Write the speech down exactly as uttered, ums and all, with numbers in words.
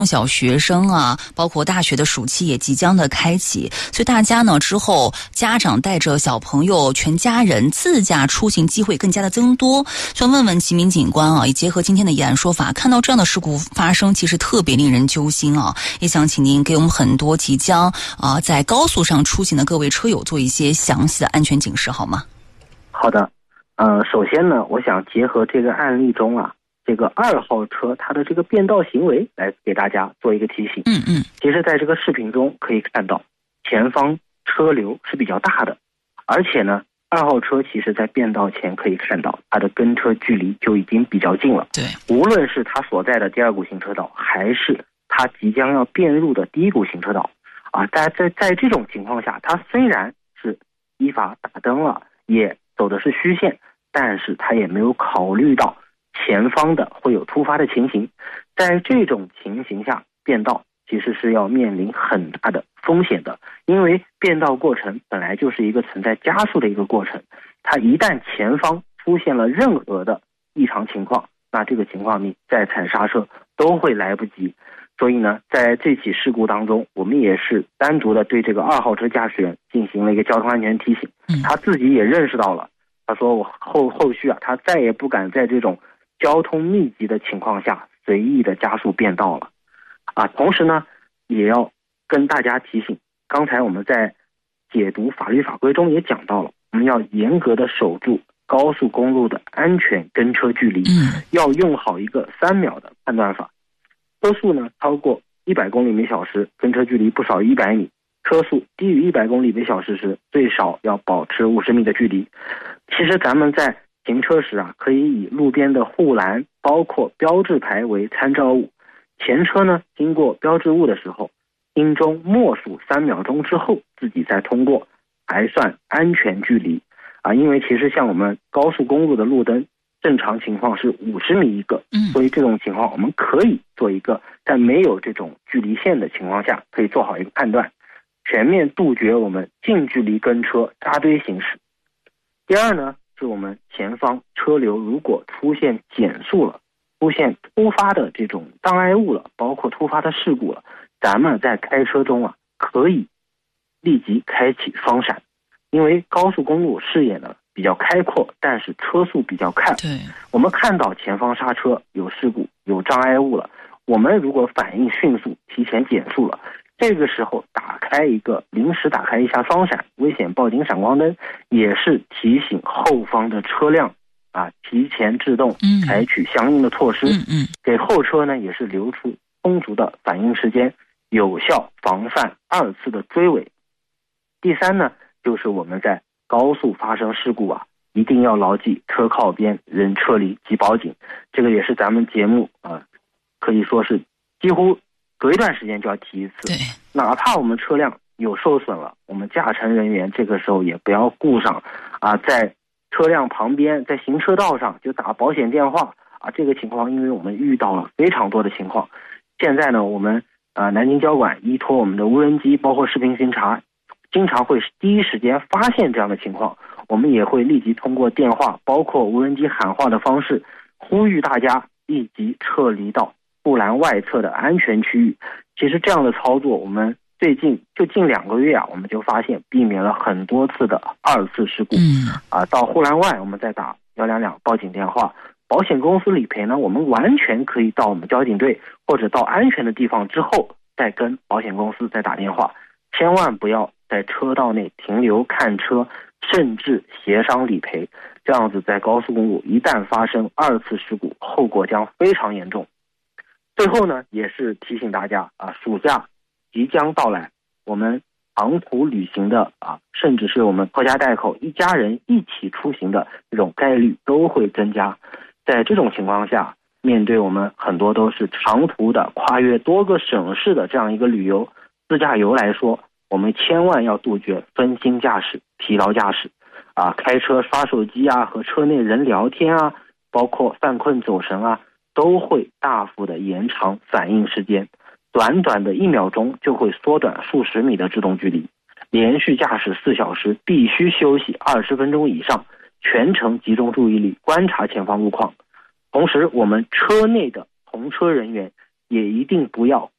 小学生啊，包括大学的暑期也即将的开启，所以大家呢之后家长带着小朋友全家人自驾出行机会更加的增多。所以问问齐明警官啊，也结合今天的议案说法，看到这样的事故发生，其实特别令人揪心啊。也想请您给我们很多即将啊在高速上出行的各位车友做一些详细的安全警示，好吗？ 好的，呃，首先呢，我想结合这个案例中啊。这个二号车它的这个变道行为来给大家做一个提醒。 嗯嗯， 其实在这个视频中可以看到前方车流是比较大的，而且呢二号车其实在变道前可以看到它的跟车距离就已经比较近了。 对， 无论是它所在的第二股行车道，还是它即将要变入的第一股行车道啊，在在在这种情况下，它虽然是依法打灯了，也走的是虚线，但是它也没有考虑到前方的会有突发的情形。在这种情形下变道其实是要面临很大的风险的，因为变道过程本来就是一个存在加速的一个过程，它一旦前方出现了任何的异常情况，那这个情况你再踩刹车都会来不及。所以呢，在这起事故当中，我们也是单独的对这个二号车驾驶员进行了一个交通安全提醒，他自己也认识到了，他说我后后续啊，他再也不敢在这种交通密集的情况下随意的加速变道了啊。同时呢，也要跟大家提醒，刚才我们在解读法律法规中也讲到了，我们要严格的守住高速公路的安全跟车距离， 嗯， 要用好一个三秒的判断法。车速呢超过一百公里每小时，跟车距离不少于一百米；车速低于一百公里每小时时，最少要保持五十米的距离。其实咱们在行车时啊，可以以路边的护栏包括标志牌为参照物，前车呢经过标志物的时候，心中默数三秒钟之后自己再通过，还算安全距离啊。因为其实像我们高速公路的路灯正常情况是五十米一个，所以这种情况我们可以做一个在没有这种距离线的情况下可以做好一个判断，全面杜绝我们近距离跟车扎堆行驶。第二呢，是我们前方车流如果出现减速了，出现突发的这种障碍物了，包括突发的事故了，咱们在开车中啊可以立即开启双闪，因为高速公路视野呢比较开阔，但是车速比较快。 对， 我们看到前方刹车有事故有障碍物了，我们如果反应迅速提前减速了，这个时候打开一个临时打开一下双闪危险报警闪光灯，也是提醒后方的车辆啊提前制动采取相应的措施， 嗯嗯， 给后车呢也是留出充足的反应时间，有效防范二次的追尾。第三呢，就是我们在高速发生事故啊，一定要牢记车靠边人撤离即报警，这个也是咱们节目啊，可以说是几乎隔一段时间就要提一次。 对， 哪怕我们车辆有受损了，我们驾乘人员这个时候也不要顾上啊，在车辆旁边在行车道上就打保险电话啊，这个情况因为我们遇到了非常多的情况。现在呢，我们啊南京交管依托我们的无人机包括视频巡查，经常会第一时间发现这样的情况，我们也会立即通过电话包括无人机喊话的方式呼吁大家立即撤离到护栏外侧的安全区域。其实这样的操作我们最近就近两个月啊，我们就发现避免了很多次的二次事故。 嗯啊，到护栏外我们再打一两两报警电话，保险公司理赔呢，我们完全可以到我们交警队或者到安全的地方之后再跟保险公司再打电话，千万不要在车道内停留看车，甚至协商理赔，这样子在高速公路一旦发生二次事故，后果将非常严重。最后呢，也是提醒大家啊，暑假即将到来，我们长途旅行的啊，甚至是我们拖家带口一家人一起出行的这种概率都会增加。在这种情况下，面对我们很多都是长途的跨越多个省市的这样一个旅游自驾游来说，我们千万要杜绝分心驾驶、疲劳驾驶啊，开车刷手机啊，和车内人聊天啊，包括犯困走神啊，都会大幅的延长反应时间，短短的一秒钟就会缩短数十米的制动距离。连续驾驶四小时，必须休息二十分钟以上，全程集中注意力观察前方路况。同时，我们车内的同车人员也一定不要